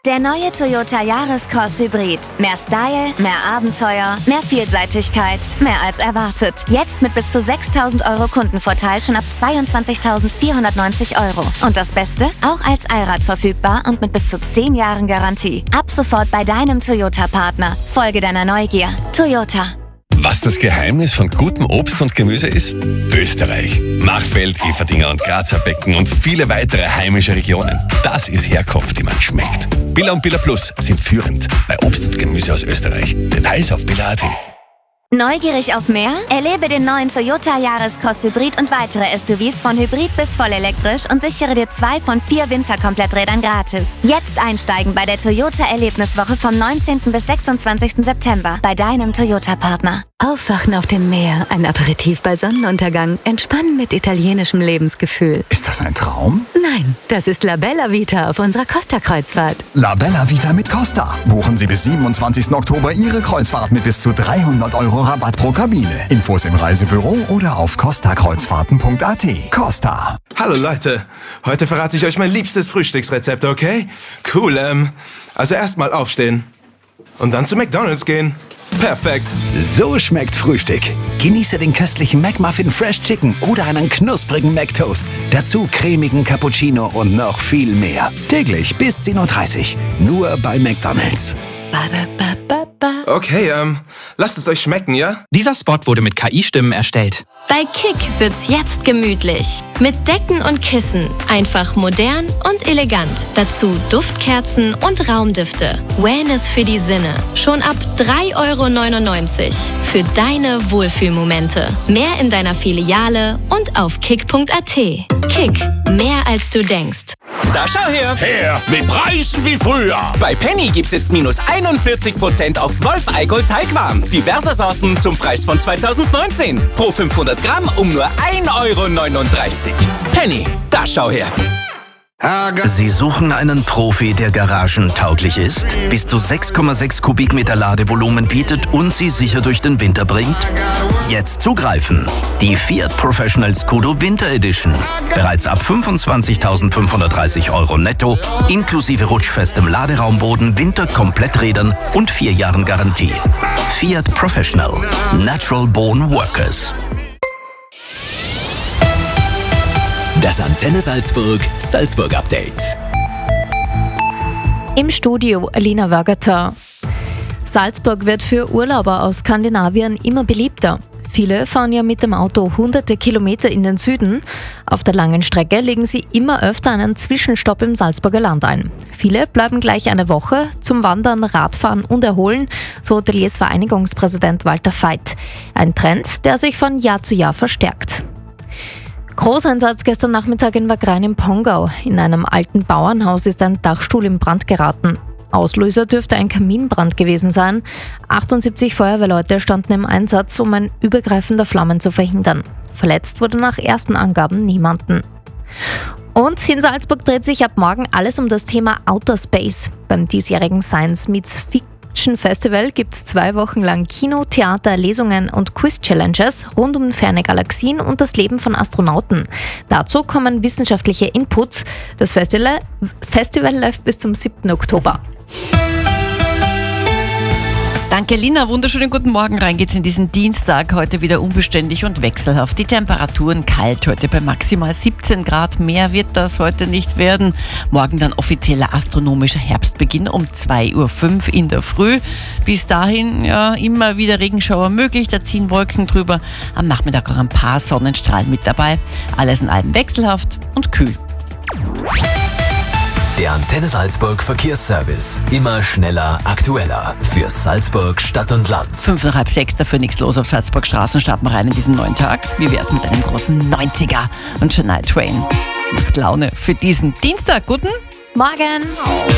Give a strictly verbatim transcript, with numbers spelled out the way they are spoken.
Der neue Toyota Yaris-Cross Hybrid. Mehr Style, mehr Abenteuer, mehr Vielseitigkeit, mehr als erwartet. Jetzt mit bis zu sechstausend Euro Kundenvorteil schon ab zweiundzwanzigtausendvierhundertneunzig Euro. Und das Beste? Auch als Allrad verfügbar und mit bis zu zehn Jahren Garantie. Ab sofort bei deinem Toyota-Partner. Folge deiner Neugier. Toyota. Was das Geheimnis von gutem Obst und Gemüse ist? Österreich. Machfeld, Everdinger und Grazer Becken und viele weitere heimische Regionen. Das ist Herkunft, die man schmeckt. Billa und Billa Plus sind führend bei Obst und Gemüse aus Österreich. Details auf billa punkt a t. Neugierig auf mehr? Erlebe den neuen Toyota Yaris-Cross Hybrid und weitere S U Vs von Hybrid bis vollelektrisch und sichere dir zwei von vier Winterkompletträdern gratis. Jetzt einsteigen bei der Toyota-Erlebniswoche vom neunzehnten bis sechsundzwanzigsten September bei deinem Toyota-Partner. Aufwachen auf dem Meer, ein Aperitif bei Sonnenuntergang, entspannen mit italienischem Lebensgefühl. Ist das ein Traum? Nein, das ist La Bella Vita auf unserer Costa-Kreuzfahrt. La Bella Vita mit Costa. Buchen Sie bis siebenundzwanzigsten Oktober Ihre Kreuzfahrt mit bis zu dreihundert Euro Rabatt pro Kabine. Infos im Reisebüro oder auf costa kreuzfahrten punkt a t. Costa. Hallo Leute, heute verrate ich euch mein liebstes Frühstücksrezept, okay? Cool, ähm, also erstmal aufstehen und dann zu McDonald's gehen. Perfekt. So schmeckt Frühstück. Genieße den köstlichen McMuffin Fresh Chicken oder einen knusprigen McToast. Dazu cremigen Cappuccino und noch viel mehr. Täglich bis zehn Uhr dreißig. Nur bei McDonald's. Okay, ähm, lasst es euch schmecken, ja? Dieser Spot wurde mit K I-Stimmen erstellt. Bei Kick wird's jetzt gemütlich. Mit Decken und Kissen. Einfach modern und elegant. Dazu Duftkerzen und Raumdüfte. Wellness für die Sinne. Schon ab drei Euro neunundneunzig. Für deine Wohlfühlmomente. Mehr in deiner Filiale und auf kick punkt a t. Kick. Mehr als du denkst. Da schau her! Her! Mit Preisen wie früher! Bei Penny gibt's jetzt minus einundvierzig Prozent auf Wolf Eigold Teigwaren. Diverse Sorten zum Preis von zweitausendneunzehn. Pro fünfhundert Gramm um nur ein Euro neununddreißig. Penny, da schau her! Sie suchen einen Profi, der garagentauglich ist, bis zu sechs Komma sechs Kubikmeter Ladevolumen bietet und Sie sicher durch den Winter bringt? Jetzt zugreifen! Die Fiat Professional Scudo Winter Edition. Bereits ab fünfundzwanzigtausendfünfhundertdreißig Euro netto, inklusive rutschfestem Laderaumboden, Winterkompletträdern und vier Jahren Garantie. Fiat Professional. Natural Born Workers. Das Antenne Salzburg Salzburg Update. Im Studio Alina Wörgerter. Salzburg wird für Urlauber aus Skandinavien immer beliebter. Viele fahren ja mit dem Auto hunderte Kilometer in den Süden. Auf der langen Strecke legen sie immer öfter einen Zwischenstopp im Salzburger Land ein. Viele bleiben gleich eine Woche zum Wandern, Radfahren und Erholen, so Hoteliers Vereinigungspräsident Walter Veit. Ein Trend, der sich von Jahr zu Jahr verstärkt. Großeinsatz gestern Nachmittag in Wagrein im Pongau. In einem alten Bauernhaus ist ein Dachstuhl in Brand geraten. Auslöser dürfte ein Kaminbrand gewesen sein. achtundsiebzig Feuerwehrleute standen im Einsatz, um ein Übergreifen der Flammen zu verhindern. Verletzt wurde nach ersten Angaben niemanden. Und in Salzburg dreht sich ab morgen alles um das Thema Outer Space. Beim diesjährigen Science Meets Fiction Festival gibt es zwei Wochen lang Kino, Theater, Lesungen und Quiz-Challenges rund um ferne Galaxien und das Leben von Astronauten. Dazu kommen wissenschaftliche Inputs. Das Festival, Festival läuft bis zum siebten Oktober. Danke, Lina. Wunderschönen guten Morgen. Rein geht's in diesen Dienstag. Heute wieder unbeständig und wechselhaft. Die Temperaturen kalt. Heute bei maximal siebzehn Grad. Mehr wird das heute nicht werden. Morgen dann offizieller astronomischer Herbstbeginn um zwei Uhr fünf in der Früh. Bis dahin ja immer wieder Regenschauer möglich. Da ziehen Wolken drüber. Am Nachmittag auch ein paar Sonnenstrahlen mit dabei. Alles in allem wechselhaft und kühl. Der Antenne Salzburg Verkehrsservice. Immer schneller, aktueller. Für Salzburg, Stadt und Land. Fünf nach halb sechs, dafür nichts los auf Salzburg Straßen. Starten wir rein in diesen neuen Tag. Wie wär's mit einem großen neunziger und Shania Twain? Macht Laune für diesen Dienstag. Guten Morgen!